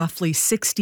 Roughly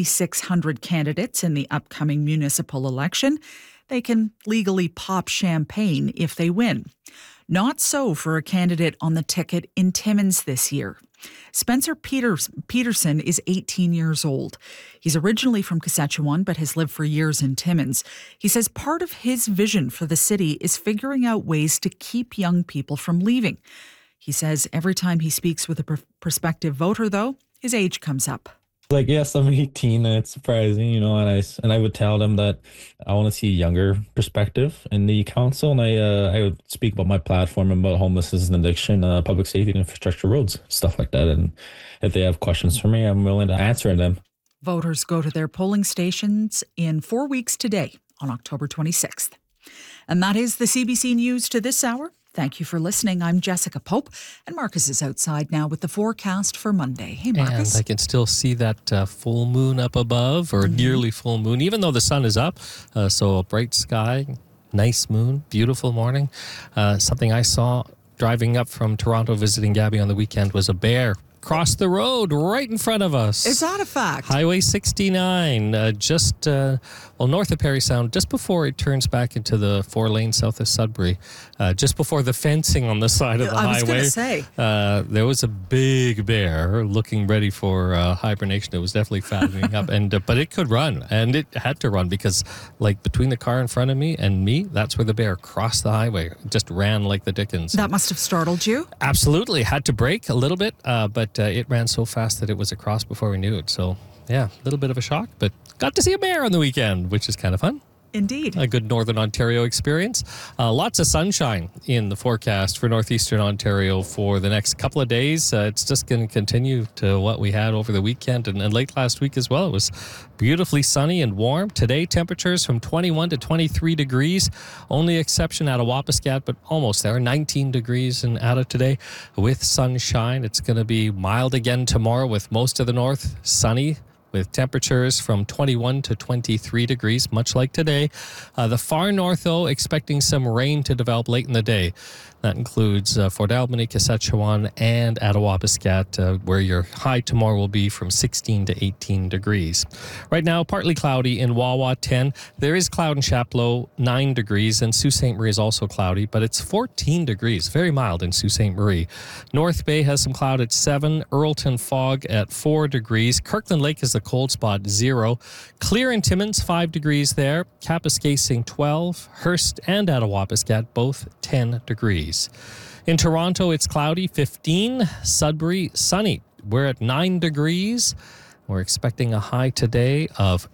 6,600 candidates in the upcoming municipal election. They can legally pop champagne if they win. Not so for a candidate on the ticket in Timmins this year. Spencer Peterson is 18 years old. He's originally from Saskatchewan but has lived for years in Timmins. He says part of his vision for the city is figuring out ways to keep young people from leaving. He says every time he speaks with a prospective voter, though, his age comes up. Like, yes, I'm 18 and it's surprising, and I would tell them that I want to see a younger perspective in the council. And I would speak about my platform about homelessness and addiction, public safety and infrastructure, roads, stuff like that. And if they have questions for me, I'm willing to answer them. Voters go to their polling stations in 4 weeks today on October 26th. And that is the CBC News to this hour. Thank you for listening. I'm Jessica Pope, and Marcus is outside now with the forecast for Monday. Hey, Marcus. And I can still see that full moon up above, or nearly full moon, even though the sun is up. So a bright sky, nice moon, beautiful morning. Something I saw driving up from Toronto visiting Gabby on the weekend was a bear cross the road right in front of us. Is that a fact? Highway 69, north of Parry Sound, just before it turns back into the 4-lane south of Sudbury, just before the fencing on the side of the highway. I was going to say. There was a big bear looking ready for hibernation. It was definitely fattening up, but it could run, and it had to run because, between the car in front of me and me, that's where the bear crossed the highway. It just ran like the dickens. That must have startled you? Absolutely. Had to brake a little bit, but it ran so fast that it was across before we knew it. So, yeah, a little bit of a shock, but got to see a bear on the weekend, which is kind of fun. Indeed. A good Northern Ontario experience. Lots of sunshine in the forecast for Northeastern Ontario for the next couple of days. It's just going to continue to what we had over the weekend and late last week as well. It was beautifully sunny and warm. Today, temperatures from 21 to 23 degrees. Only exception out of Wapiskat, but almost there. 19 degrees in Ada today with sunshine. It's going to be mild again tomorrow with most of the north sunny, with temperatures from 21 to 23 degrees, much like today. The far north, though, expecting some rain to develop late in the day. That includes Fort Albany, Saskatchewan, and Attawapiskat, where your high tomorrow will be from 16 to 18 degrees. Right now, partly cloudy in Wawa, 10. There is cloud in Chapleau, 9 degrees, and Sault Ste. Marie is also cloudy, but it's 14 degrees, very mild in Sault Ste. Marie. North Bay has some cloud at 7, Earlton fog at 4 degrees. Kirkland Lake is the cold spot, 0. Clear in Timmins, 5 degrees there. Kapuskasing, 12. Hearst and Attawapiskat, both 10 degrees. In Toronto, it's cloudy, 15. Sudbury, sunny. We're at 9 degrees. We're expecting a high today of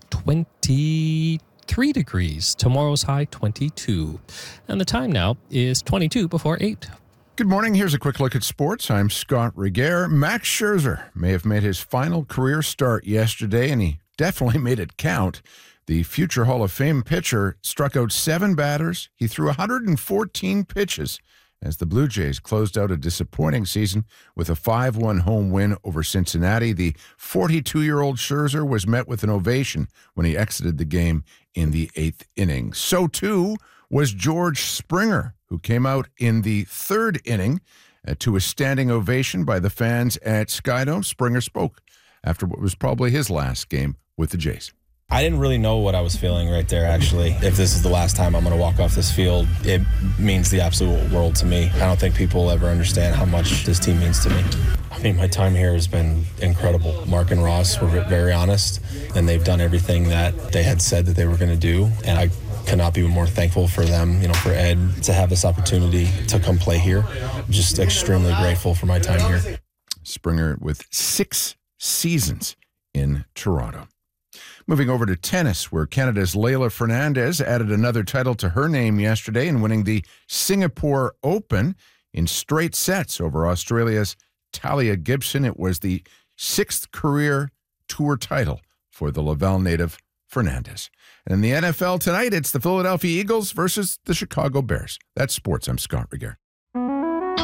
23 degrees. Tomorrow's high, 22. And the time now is 22 before 8. Good morning. Here's a quick look at sports. I'm Scott Regehr. Max Scherzer may have made his final career start yesterday, and he definitely made it count. The future Hall of Fame pitcher struck out 7 batters. He threw 114 pitches as the Blue Jays closed out a disappointing season with a 5-1 home win over Cincinnati. The 42-year-old Scherzer was met with an ovation when he exited the game in the 8th inning. So, too, was George Springer, who came out in the 3rd inning to a standing ovation by the fans at Skydome. Springer spoke after what was probably his last game with the Jays. I didn't really know what I was feeling right there, actually. If this is the last time I'm going to walk off this field, it means the absolute world to me. I don't think people will ever understand how much this team means to me. I mean, my time here has been incredible. Mark and Ross were very honest, and they've done everything that they had said that they were going to do, and I could not be more thankful for them, for Ed to have this opportunity to come play here. I'm just extremely grateful for my time here. Springer with 6 seasons in Toronto. Moving over to tennis, where Canada's Leylah Fernandez added another title to her name yesterday in winning the Singapore Open in straight sets over Australia's Talia Gibson. It was the 6th career tour title for the Laval native Fernandez. And in the NFL tonight, it's the Philadelphia Eagles versus the Chicago Bears. That's sports. I'm Scott Regehr.